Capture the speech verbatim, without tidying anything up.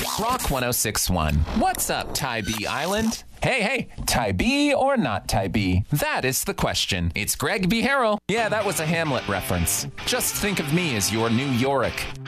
Rock one oh six point one. What's up, Tybee Island? Hey, hey, Tybee or not Tybee? That is the question. It's Greg B. Harrell. Yeah, that was a Hamlet reference. Just think of me as your new Yorick.